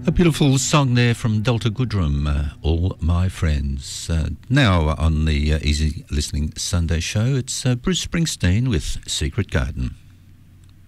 A beautiful song there from Delta Goodrem, All My Friends. Now on the Easy Listening Sunday show, it's Bruce Springsteen with Secret Garden.